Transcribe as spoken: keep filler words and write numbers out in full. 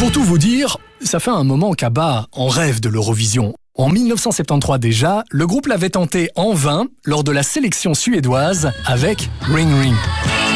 Pour tout vous dire, ça fait un moment qu'ABBA en rêve de l'Eurovision. En mille neuf cent soixante-treize déjà, le groupe l'avait tenté en vain lors de la sélection suédoise avec Ring Ring.